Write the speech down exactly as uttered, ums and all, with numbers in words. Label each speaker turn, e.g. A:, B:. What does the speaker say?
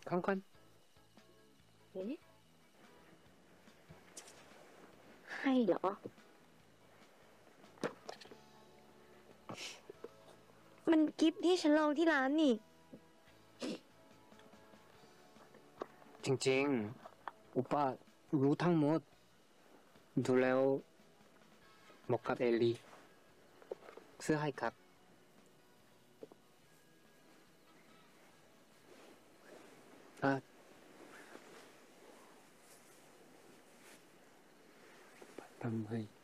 A: ของขวัญ
B: เอ๊ะให้เหรอมันกิฟต์ที่ฉันลองที่ร้านนี่
A: จริงๆอุปารู้ทั้งหมดดูแล้วเหมาะกับเอลีซื้อให้ครับอ่ะทำให้